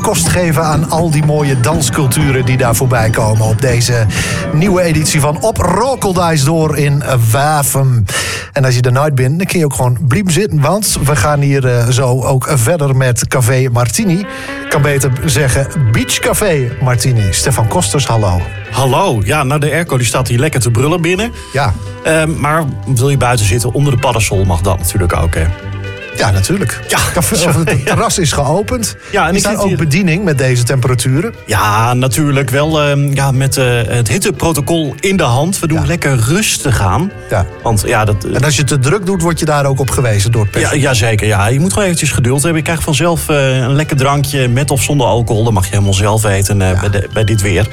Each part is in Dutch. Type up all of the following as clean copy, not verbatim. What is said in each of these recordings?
kost geven aan al die mooie dansculturen die daar voorbij komen op deze nieuwe editie van Op Rokeldijs door in Wavum. En als je er nooit bent, dan kun je ook gewoon blijven zitten, want we gaan hier zo ook verder met Café Martini. Ik kan beter zeggen Beach Café Martini. Stefan Kosters, hallo. Hallo, ja, nou de airco die staat hier lekker te brullen binnen. Ja. Maar wil je buiten zitten onder de parasol mag dat natuurlijk ook, hè? Ja, natuurlijk. Ja, het terras is geopend. Ja, en is daar ook hier bediening met deze temperaturen? Ja, natuurlijk. Wel met het hitteprotocol in de hand. We doen lekker rustig aan. Ja. Want, en als je te druk doet, word je daar ook op gewezen door het personeel? Ja, zeker. Ja. Je moet gewoon eventjes geduld hebben. Je krijgt vanzelf een lekker drankje met of zonder alcohol. Dat mag je helemaal zelf weten bij dit weer.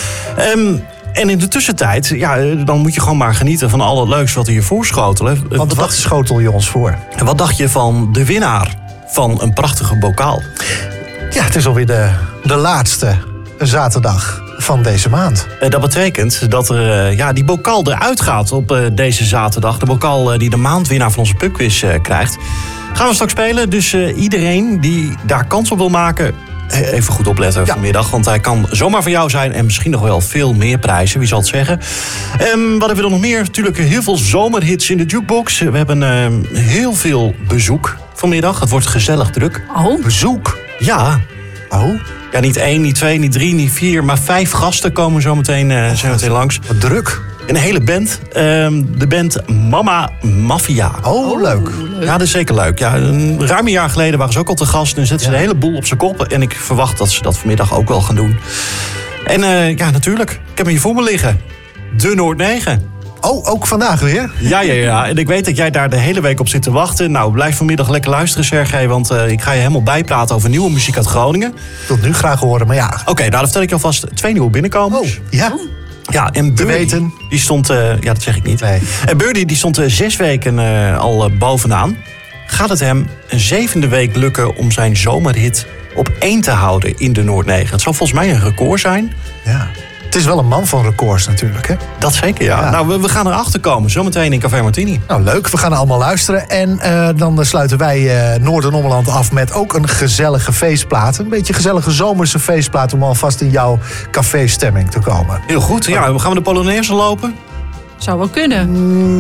En in de tussentijd, dan moet je gewoon maar genieten van al het leuks wat we je voorschotelen. Want wat schotel je ons voor? En wat dacht je van de winnaar van een prachtige bokaal? Ja, het is alweer de laatste zaterdag van deze maand. Dat betekent dat er die bokaal eruit gaat op deze zaterdag. De bokaal die de maandwinnaar van onze pubquiz krijgt. Gaan we straks spelen. Dus iedereen die daar kans op wil maken, even goed opletten vanmiddag, want hij kan zomaar van jou zijn en misschien nog wel veel meer prijzen, wie zal het zeggen. Wat hebben we er nog meer? Natuurlijk heel veel zomerhits in de jukebox. We hebben heel veel bezoek vanmiddag. Het wordt gezellig druk. Oh, bezoek? Ja. Oh? Ja, niet 1, niet 2, niet 3, niet 4, maar 5 gasten komen zo meteen langs. Wat druk. Een hele band. De band Mama Mafia. Oh, leuk. Ja, dat is zeker leuk. Ja, ruim een jaar geleden waren ze ook al te gast. En zetten ze de hele boel op zijn kop. En ik verwacht dat ze dat vanmiddag ook wel gaan doen. En natuurlijk. Ik heb hem hier voor me liggen. De Noord 9. Oh, ook vandaag weer? Ja. En ik weet dat jij daar de hele week op zit te wachten. Nou, blijf vanmiddag lekker luisteren, Sergej. Want ik ga je helemaal bijpraten over nieuwe muziek uit Groningen. Tot nu graag horen, maar ja. Oké, nou dan vertel ik je alvast 2 nieuwe binnenkomers. Oh, ja? Ja, en Birdie, die stond, dat zeg ik niet. Nee. En Birdie, die stond 6 weken al bovenaan. Gaat het hem een 7e week lukken om zijn zomerhit op 1 te houden in de Noord 9? Het zal volgens mij een record zijn. Ja. Het is wel een man van records natuurlijk, hè? Dat zeker, ja. Nou, we gaan erachter komen, zometeen in Café Martini. Nou, leuk. We gaan allemaal luisteren. En dan sluiten wij Noord- en Ommeland af met ook een gezellige feestplaat. Een beetje gezellige zomerse feestplaat om alvast in jouw café-stemming te komen. Heel goed. Ja, gaan we de Polonaise lopen? Zou wel kunnen.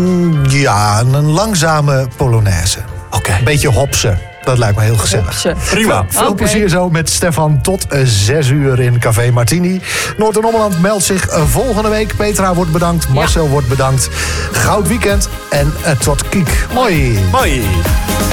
Ja, een langzame Polonaise. Oké. Een beetje hopsen. Dat lijkt me heel gezellig. Prima. Veel plezier zo met Stefan tot 6 uur in Café Martini. Noord- en Ommeland meldt zich volgende week. Petra wordt bedankt, Marcel wordt bedankt. Goud weekend en tot kiek. Mooi. Mooi.